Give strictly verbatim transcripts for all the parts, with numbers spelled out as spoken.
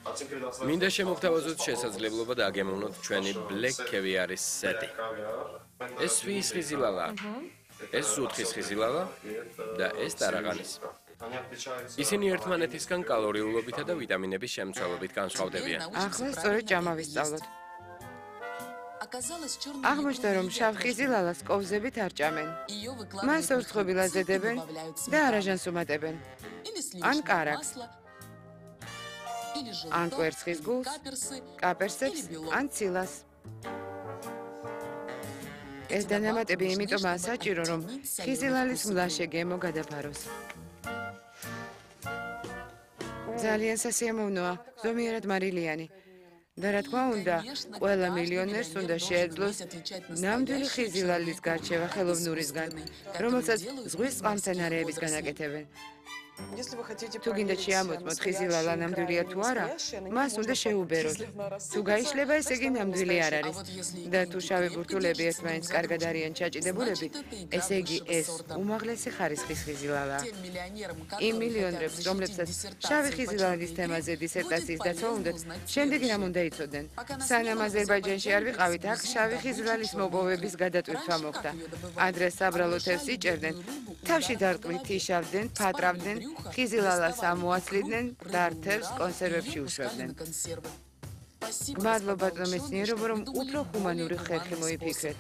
მინდა შემოგთავაზოთ შესაძლებლობა დაგემოვნოთ ჩვენი Black Caviar-ის სეტი. ეს სვიის ხიზილალა, ეს სუთხის ხიზილალა და ეს ტარაღანის. ისინი ერთმანეთისგან კალორიულობითა და ვიტამინების შემცველობით განსხვავდებიან. ახლა სწორედ ჭამავისწავლოთ. აღმოჩნდა, რომ შავ ხიზილალას კოვზებით არ ჭამენ. მას ორცხობილას ზედებენ და არაჟანს უმატებენ. ან კარაქს, ან კვერცხის გულს, კაპერსებს, ან ცილას. ეს დანამატები იმიტომაა საჭირო, რომ ხიზილალის მლაშე გემო გადაფაროს. ძალიან სასიამოვნოა, ზომიერად მარილიანი. და რა თქმა უნდა, ყველა მილიონერს უნდა შეეძლოს ნამდვილი ხიზილალის გარჩევა ხელოვნურისგან, რომელსაც ზღვის წყალმცენარეებისგან აკეთებენ. თუ გინდა შეამოწმოთ ხიზილალა ნამდვილია თუ არა, მას უნდა შეუბეროთ. თუ გაიშლება, ესე იგი ნამდვილი არ არის. და თუ შავი ბურთულები ერთმანეთს კარგად არიან ჩაჭიდებულები, ესე იგი ეს უმაღლესი ხარისხის ხიზილალაა. იმ მილიონერებს, რომლებსაც შავი ხიზილალის თემაზე დისერტაციის დაცვა უნდათ, შემდეგ რამ უნდა იცოდნენ. სანამ აზერბაიჯანში არ ვიყავით, აქ შავი ხიზილალის მოპოვების გადატვირთვა მოხდა. ადრე საბრალო თევზს იჭერდნენ, თავში დარტყმით იშავდნენ, ფატრავდნენ, ხიზილალას ამოაცლიდნენ, მკვდარ თევზს კონსერვებში უშვებდნენ. მადლობა მეცნიერებო, რომ უფრო ჰუმანური ხერხი მოიფიქრეთ.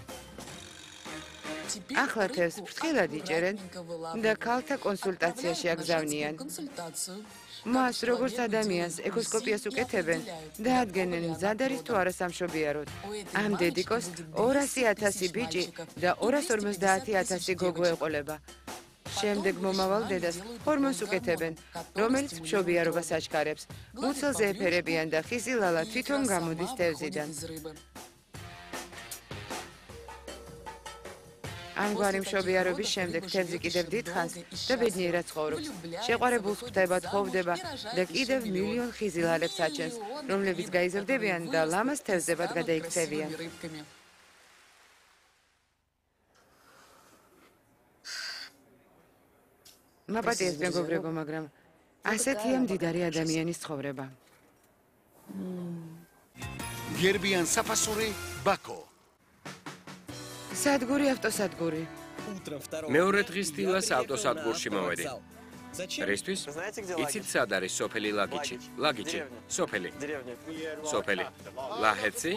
ახლა თევზს ფრთხილად იჭერენ და ქალთა კონსულტაციაში აგზავნიან. მას როგორც ადამიანს ეკოსკოპიას უკეთებენ და ადგენენ მზად არის თუ არა სამშობიაროდ. ამ დედიკოს ორასი ათასი ბიჭი და ორას ორმოცდაათი ათასი გოგო ეყოლება. შემდეგ მომავალ დედას ჰორმონს უკეთებენ, რომელიც მშობიარობას აჩქარებს. მუცელზე ეფერებიან და ხიზილალა თვითონ გამოდის თევზიდან. ამგვარი მშობიარობის შემდეგ თევზი კიდევ დიდხანს და ბედნიერად ცხოვრობს. შეყვარებულს ხვდება, თხოვდება და კიდევ მილიონ ხიზილალებს აჩენს, რომლებიც გაიზრდებიან და ლამას თევზებად გადაიქცევიან. მაპატიეს მეგობრებო, მაგრამ ასეთია მდიდარი ადამიანის ცხოვრება. გერბიან საფასური ბაქო. სადგური ავტოსადგური. მეორე დღის დილას ავტოსადგურში მოვედი. რისთვის? იცით სად არის სოფელი ლაგიჩი? ლაგიჩი, სოფელი. სოფელი. ლაჰეცი?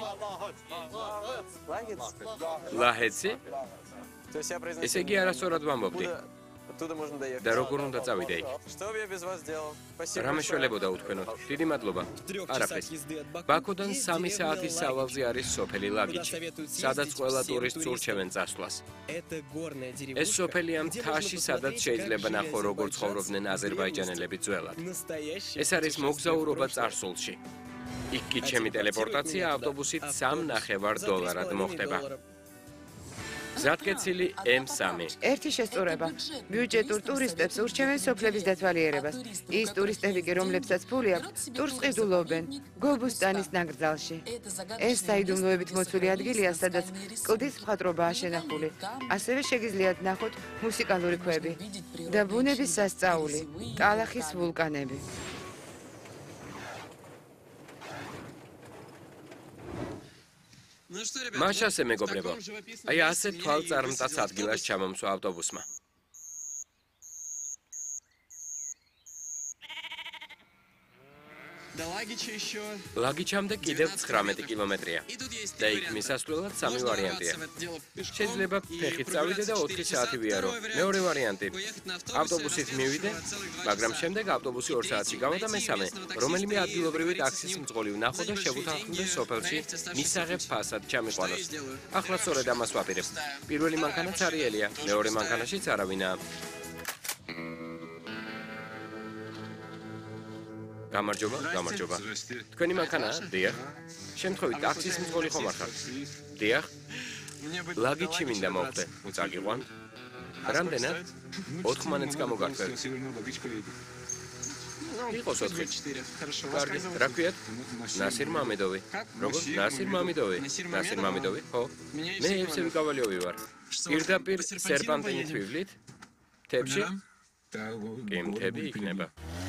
ლაჰეცი? ესე იგი არასწორად ვამბობდი. და როგორ უნდა წავიდე იქ? რა მეშველებოდა უთქვენოთ? დიდი მადლობა. არაფერს. ბაქოდან სამი საათის სავალზე არის სოფელი ლაგიჩი, სადაც ყველა ტურისტს ურჩევენ წასვლას. ეს სოფელია მთაში, სადაც შეიძლება ნახო, როგორ ცხოვრობდნენ აზერბაიჯანელები ძველად. ეს არის მოგზაურობა წარსულში. იქ კი ჩემი ტელეპორტაცია ავტობუსით სამ ნახევარ დოლარად მოხდება. გზატკეცილი ემ სამი. ერთი შესწორება. ბიუჯეტურ ტურისტებს ურჩევენ სოფლების დათვალიერებას. ის ტურისტები კი, რომლებსაც ფული აქვთ, ტურს ყიდულობენ გობუსტანის ნაკრძალში. ეს საიდუმლოებით მოცული ადგილია, სადაც კლდის მხატვრობაა შენახული. ასევე შეგიძლიათ ნახოთ მუსიკალური ქვები და ბუნების სასწაული, კალახის ვულკანები. მაშასე მეგობრებო, აი ასე თვალწარმტაც ადგილას ჩამომსვა ავტობუსმა. ლაგიჩამდე კიდევ ცხრამეტი კილომეტრია და იქ მისასვლელად სამი ვარიანტია. შეიძლება ფეხით წავიდე და ოთხი საათი ვიარო. მეორე ვარიანტი. ავტობუსით მივიდე, მაგრამ შემდეგ ავტობუსი ორ საათში გავა და მესამე, რომელიმე ადგილობრივი ტაქსის მძღოლი ვნახო და შევუთანხმდე სოფელში მისაღებ ფასად ჩამიყვანოს. ახლა სწორედ ამას ვაპირებ. პირველი მანქანაც არიელია, მეორე მანქანაშიც არავინაა. გამარჯობა, გამარჯობა. თქვენი მანქანაა? დიახ. შემთხვევით ტაქსის მძღოლი ხომ არ ხარ? დიახ. ლაგიჩი მინდა მოვხდე. წაგიყვანთ? რამდენად? ოთხ მანეთს გამოგართვევ. იყოს ოთხი. კარგი, რა ქვიათ? ნასირ მამედოვი. როგორ? ნასირ მამედოვი. ნასირ მამედოვი? ხო. მე ევსევი გავალიოვი ვარ. პირდაპირ სერპანტინით ვივლით? თებში? კი, მთები იქნება.